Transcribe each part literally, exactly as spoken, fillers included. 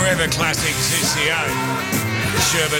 Forever Classic C C O. Sherbet.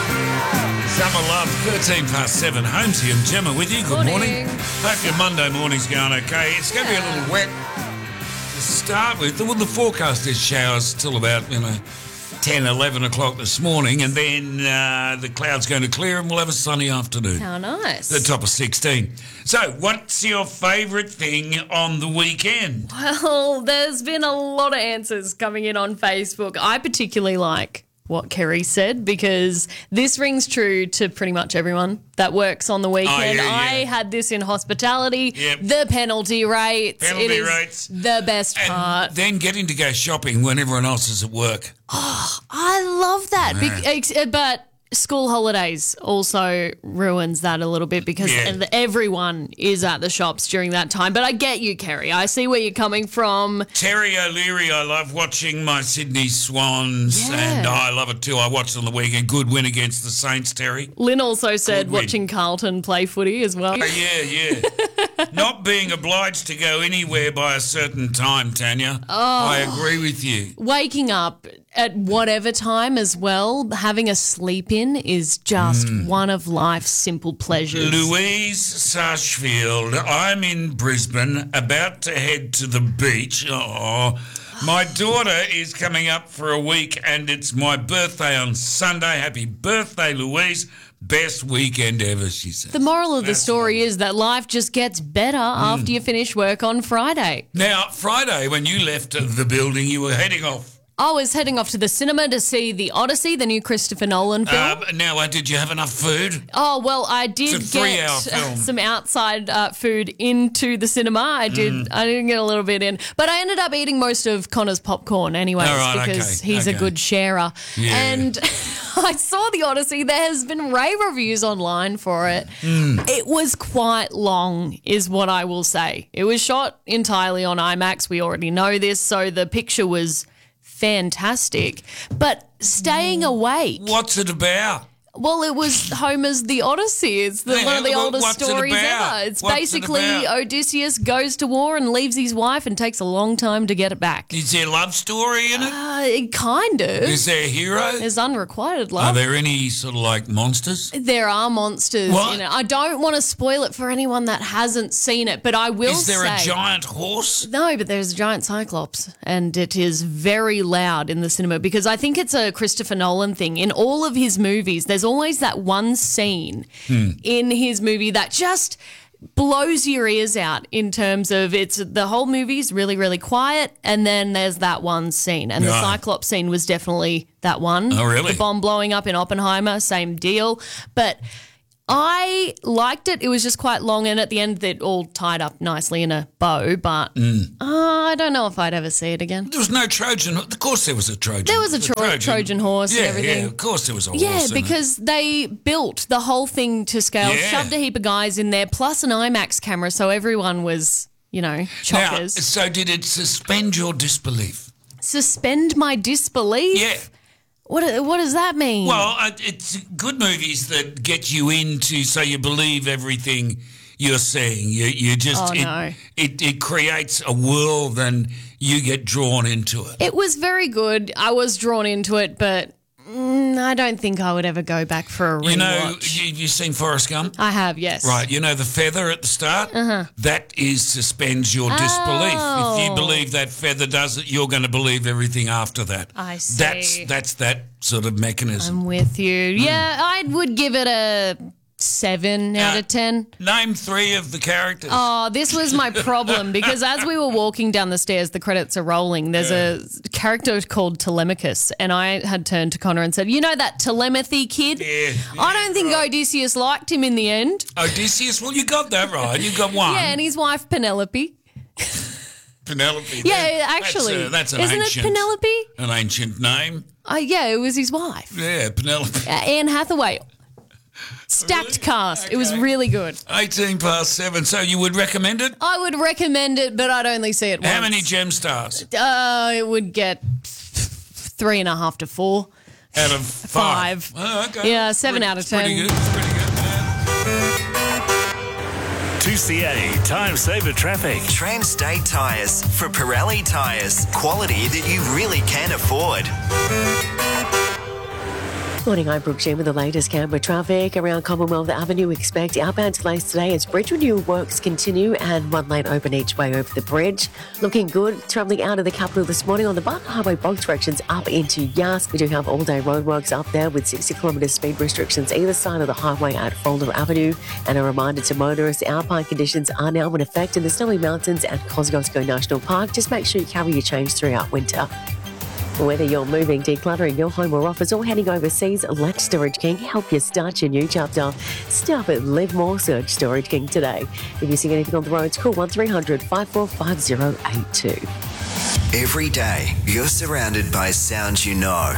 Summer Love, thirteen past seven. Holmesy and Gemma with you. Good morning. Morning. Hope your Monday morning's going okay. It's going to be a little wet to start with. Well, the forecast is showers till about, you know, ten, eleven o'clock this morning, and then uh, the cloud's going to clear and we'll have a sunny afternoon. How nice. The top of sixteen. So, what's your favourite thing on the weekend? Well, there's been a lot of answers coming in on Facebook. I particularly like what Kerry said because this rings true to pretty much everyone that works on the weekend. Oh, yeah, yeah. I had this in hospitality. Yep. The penalty rates. Penalty it is rates. the best And part. then getting to go shopping when everyone else is at work. I love that. Be- ex- but school holidays also ruins that a little bit because Yeah. ev- everyone is at the shops during that time. But I get you, Kerry. I see where you're coming from. Terry O'Leary, I love watching my Sydney Swans, Yeah. and I love it too. I watched on the weekend. Good win against the Saints, Terry. Lynn also said Good win. watching Carlton play footy as well. Oh, yeah, yeah. Not being obliged to go anywhere by a certain time, Tanya. Oh. I agree with you. Waking up at whatever time as well, having a sleep in is just Mm. one of life's simple pleasures. Louise Sarsfield, I'm in Brisbane, about to head to the beach. Oh, my daughter is coming up for a week and it's my birthday on Sunday. Happy birthday, Louise. Best weekend ever, she said. The moral of the That's story is that life just gets better Mm. after you finish work on Friday. Now, Friday, when you left the building, you were heading off. I was heading off to the cinema to see The Odyssey, the new Christopher Nolan film. Um, now, uh, did you have enough food? Oh, well, I did It's a get three-hour film. some outside uh, food into the cinema. I did. Mm. I did get a little bit in. But I ended up eating most of Connor's popcorn anyways All right, because okay, he's okay. a good sharer. Yeah. And I saw The Odyssey. There has been rave reviews online for it. Mm. It was quite long, is what I will say. It was shot entirely on IMAX. We already know this. So the picture was fantastic. But staying awake. What's it about? Well, it was Homer's The Odyssey. It's the, Yeah, one of the well, oldest what's it stories about? ever. It's What's it basically about? Odysseus goes to war and leaves his wife and takes a long time to get it back. Is there a love story in it? Uh, it kind of. Is there a hero? There's unrequited Are love. there any sort of like monsters? There are monsters What? in it. I don't want to spoil it for anyone that hasn't seen it, but I will Is there say... a giant horse? No, but there's a giant cyclops, and it is very loud in the cinema because I think it's a Christopher Nolan thing. In all of his movies, there's always that one scene Hmm. in his movie that just blows your ears out in terms of it's the whole movie's really, really quiet, and then there's that one scene. And the Right. Cyclops scene was definitely that one. Oh, really? The bomb blowing up in Oppenheimer, same deal. But I liked it. It was just quite long, and at the end, it all tied up nicely in a bow. But Hmm. uh, I don't know if I'd ever see it again. There was no Trojan. Of course, there was a Trojan. There was a Tro- Trojan horse yeah, and everything. Yeah, of course, there was a Yeah, horse. in it. because they built the whole thing to scale, Yeah. shoved a heap of guys in there, plus an IMAX camera, so everyone was, you know, Now, chockers. so did it suspend your disbelief? Suspend my disbelief? Yeah. What, what does that mean? Well, uh, it's good movies that get you into so you believe everything you're seeing. You, you just Oh, it, no. it it creates a world and you get drawn into it. It was very good. I was drawn into it, but mm, I don't think I would ever go back for a rewatch. You know, you, you've seen Forrest Gump? I have, yes. Right, you know the feather at the start? Uh-huh. That is suspends your disbelief. Oh. If you believe that feather does it, you're going to believe everything after that. I see. That's that's that sort of mechanism. I'm with you. Yeah, I would give it a seven out Uh, of ten. Name three of the characters. Oh, this was my problem because as we were walking down the stairs, the credits are rolling. There's a character called Telemachus, and I had turned to Connor and said, "You know that Telemachy kid? Yeah, I yeah, don't think right. Odysseus liked him in the end." Odysseus, well, you got that right. You got one. Yeah, and his wife Penelope. Penelope. Yeah, That- actually, That's, a, that's an isn't ancient, it Penelope? An ancient name. Uh, yeah, it was his wife, Yeah, Penelope. uh, Anne Hathaway. Stacked Really? cast. It was Okay. really good. eighteen past seven. So you would recommend it? I would recommend it, but I'd only see it once. How many gem stars Uh, it would get three and a half to four. out of five? Five. Oh, okay. Yeah, seven Pretty- out of it's pretty ten. good. It's pretty good. Yeah. Two two C A Time Saver Traffic. Transstate Tyres for Pirelli Tyres. Quality that you really can afford. Morning, I'm Brooke Sheen with the latest Canberra traffic. Around Commonwealth Avenue, expect outbound delays today as bridge renewal works continue and one lane open each way over the bridge. Looking good. Travelling out of the capital this morning on the Barton Highway both directions up into Yass. We do have all-day roadworks up there with sixty kilometre speed restrictions either side of the highway at Folder Avenue. And a reminder to motorists, alpine conditions are now in effect in the Snowy Mountains and Kosciuszko National Park. Just make sure you carry your change throughout winter. Whether you're moving, decluttering your home or office, or heading overseas, let Storage King help you start your new chapter. Stop it, live more, search Storage King today. If you see anything on the roads, call one three hundred, five four five, zero eight two. Every day, you're surrounded by sounds you know.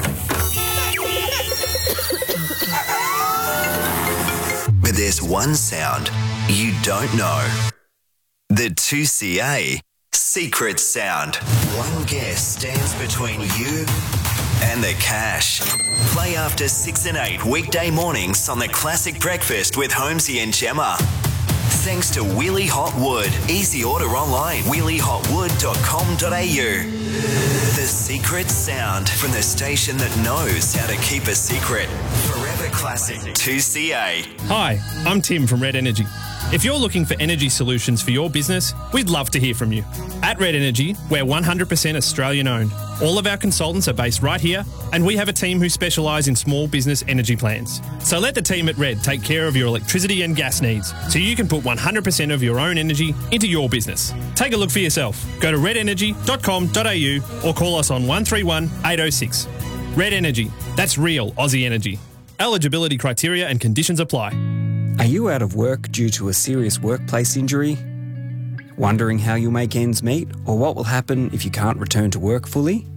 But there's one sound you don't know. The two C A Secret Sound. One guess stands between you and the cash. Play after six and eight weekday mornings on the Classic Breakfast with Holmesy and Gemma. Thanks to Wheelie Hot Wood. Easy order online. wheelie hot wood dot com dot a u. The Secret Sound from the station that knows how to keep a secret. Forever Classic two C A. Hi, I'm Tim from Red Energy. If you're looking for energy solutions for your business, we'd love to hear from you. At Red Energy, we're one hundred percent Australian owned. All of our consultants are based right here, and we have a team who specialise in small business energy plans. So let the team at Red take care of your electricity and gas needs, so you can put one hundred percent of your own energy into your business. Take a look for yourself. Go to red energy dot com dot a u or call us on one three one, eight oh six. Red Energy, that's real Aussie energy. Eligibility criteria and conditions apply. Are you out of work due to a serious workplace injury? Wondering how you'll make ends meet or what will happen if you can't return to work fully?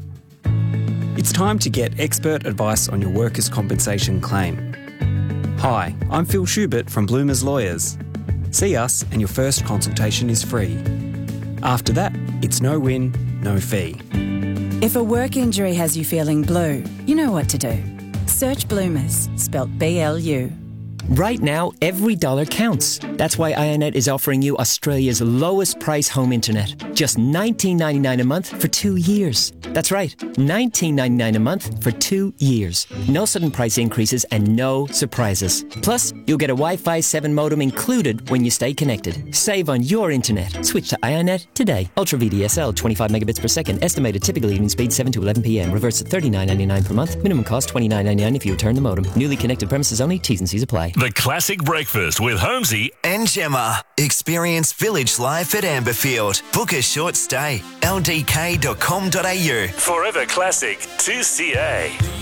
It's time to get expert advice on your workers' compensation claim. Hi, I'm Phil Schubert from Bloomers Lawyers. See us and your first consultation is free. After that, it's no win, no fee. If a work injury has you feeling blue, you know what to do. Search Bloomers, spelt B L U. Right now, every dollar counts. That's why iiNet is offering you Australia's lowest price home internet. Just nineteen ninety-nine a month for two years. That's right, nineteen ninety-nine a month for two years. No sudden price increases and no surprises. Plus, you'll get a Wi-Fi seven modem included when you stay connected. Save on your internet. Switch to iiNet today. Ultra V D S L, twenty-five megabits per second. Estimated typical evening speed seven to eleven p m. Reverse at thirty-nine ninety-nine per month. Minimum cost twenty-nine ninety-nine if you return the modem. Newly connected premises only. T's and C's apply. The Classic Breakfast with Holmesy and Gemma. Experience village life at Amberfield. Book a short stay. l d k dot com dot a u. Forever Classic two C A.